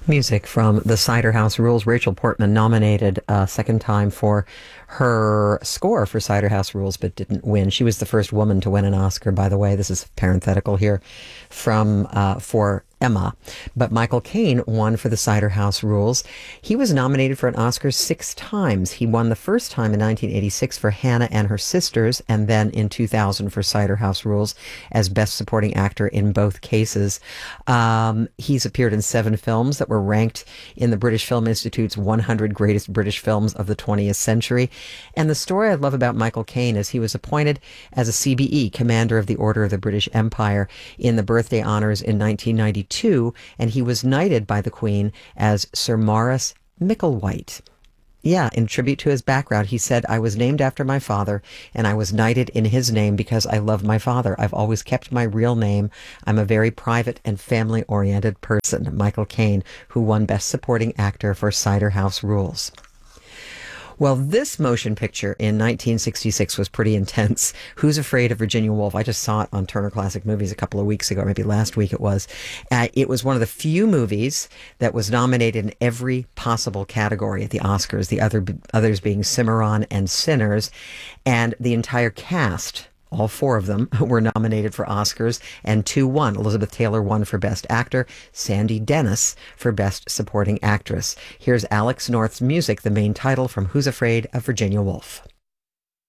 Music from the Cider House Rules. Rachel Portman nominated a second time for her score for Cider House Rules, but didn't win. She was the first woman to win an Oscar, by the way. This is parenthetical here from for Emma. But Michael Caine won for the Cider House Rules. He was nominated for an Oscar 6 times. He won the first time in 1986 for Hannah and Her Sisters, and then in 2000 for Cider House Rules as Best Supporting Actor in both cases. He's appeared in 7 films that were ranked in the British Film Institute's 100 Greatest British Films of the 20th Century. And the story I love about Michael Caine is he was appointed as a CBE, Commander of the Order of the British Empire, in the birthday honors in 1992, and he was knighted by the Queen as Sir Maurice Micklewhite. Yeah, in tribute to his background, he said, "I was named after my father, and I was knighted in his name because I love my father. I've always kept my real name. I'm a very private and family-oriented person." Michael Caine, who won Best Supporting Actor for Cider House Rules. Well, this motion picture in 1966 was pretty intense. Who's Afraid of Virginia Woolf? I just saw it on Turner Classic Movies a couple of weeks ago, or maybe last week it was. It was one of the few movies that was nominated in every possible category at the Oscars, the others being Cimarron and Sinners, and the entire cast, all 4 of them, were nominated for Oscars, and 2 won. Elizabeth Taylor won for Best Actor, Sandy Dennis for Best Supporting Actress. Here's Alex North's music, the main title from Who's Afraid of Virginia Woolf?